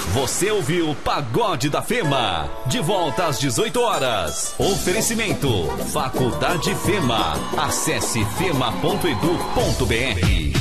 Você ouviu Pagode da Fema. De volta às 18 horas. Oferecimento Faculdade Fema. Acesse fema.edu.br.